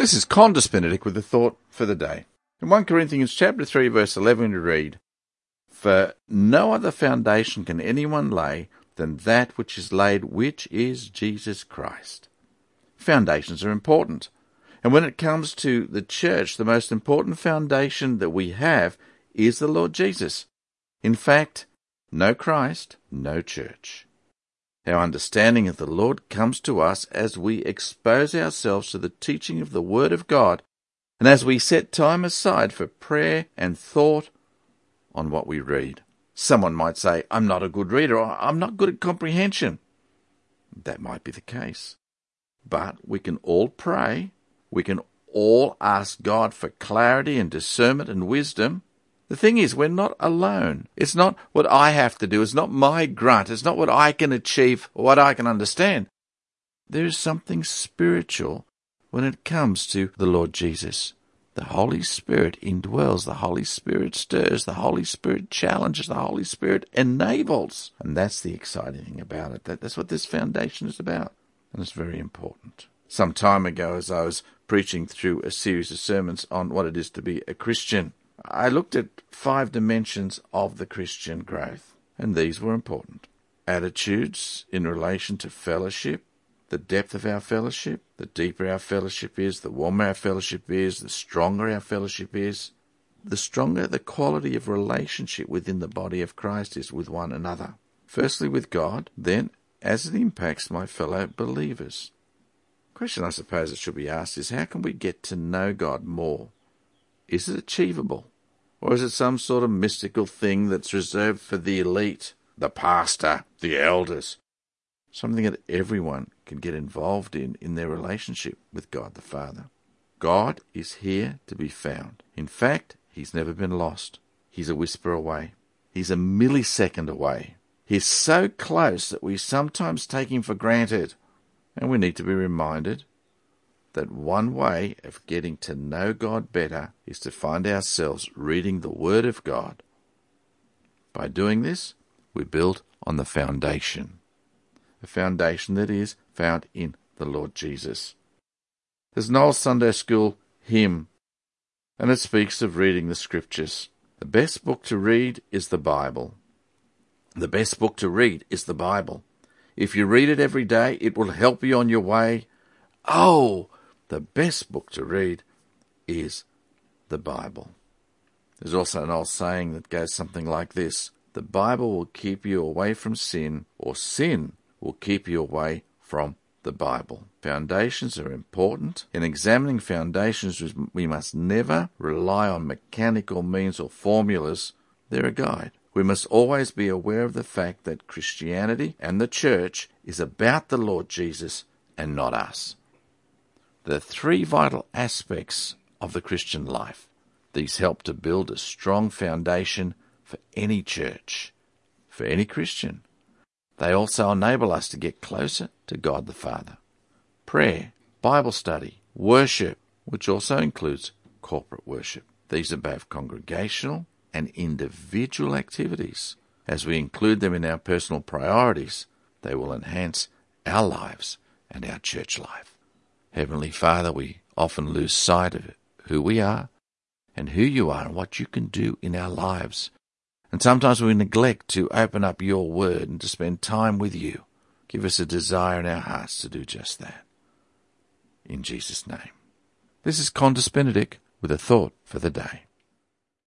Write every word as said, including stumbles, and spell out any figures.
This is Condus Benedict with the thought for the day. In First Corinthians chapter three, verse eleven, we read, "For no other foundation can anyone lay than that which is laid, which is Jesus Christ." Foundations are important. And when it comes to the church, the most important foundation that we have is the Lord Jesus. In fact, no Christ, no church. Our understanding of the Lord comes to us as we expose ourselves to the teaching of the Word of God and as we set time aside for prayer and thought on what we read. Someone might say, "I'm not a good reader," or "I'm not good at comprehension." That might be the case. But we can all pray. We can all ask God for clarity and discernment and wisdom. The thing is, we're not alone. It's not what I have to do. It's not my grunt. It's not what I can achieve or what I can understand. There is something spiritual when it comes to the Lord Jesus. The Holy Spirit indwells. The Holy Spirit stirs. The Holy Spirit challenges. The Holy Spirit enables. And that's the exciting thing about it. That, that's what this foundation is about. And it's very important. Some time ago, as I was preaching through a series of sermons on what it is to be a Christian, I looked at five dimensions of the Christian growth, and these were important. Attitudes in relation to fellowship, the depth of our fellowship, the deeper our fellowship is, the warmer our fellowship is, the stronger our fellowship is, the stronger the quality of relationship within the body of Christ is with one another. Firstly with God, then as it impacts my fellow believers. The question I suppose that should be asked is, how can we get to know God more? Is it achievable? Or is it some sort of mystical thing that's reserved for the elite, the pastor, the elders? Something that everyone can get involved in in their relationship with God the Father. God is here to be found. In fact, he's never been lost. He's a whisper away. He's a millisecond away. He's so close that we sometimes take him for granted. And we need to be reminded that one way of getting to know God better is to find ourselves reading the Word of God. By doing this, we build on the foundation, a foundation that is found in the Lord Jesus. There's an old Sunday school hymn, and it speaks of reading the Scriptures. The best book to read is the Bible. The best book to read is the Bible. If you read it every day, it will help you on your way. Oh, the best book to read is the Bible. There's also an old saying that goes something like this: the Bible will keep you away from sin, or sin will keep you away from the Bible. Foundations are important. In examining foundations, we must never rely on mechanical means or formulas. They're a guide. We must always be aware of the fact that Christianity and the church is about the Lord Jesus and not us. The three vital aspects of the Christian life. These help to build a strong foundation for any church, for any Christian. They also enable us to get closer to God the Father. Prayer, Bible study, worship, which also includes corporate worship. These are both congregational and individual activities. As we include them in our personal priorities, they will enhance our lives and our church life. Heavenly Father, we often lose sight of who we are and who you are and what you can do in our lives. And sometimes we neglect to open up your word and to spend time with you. Give us a desire in our hearts to do just that. In Jesus' name. This is Condus Benedict with a thought for the day.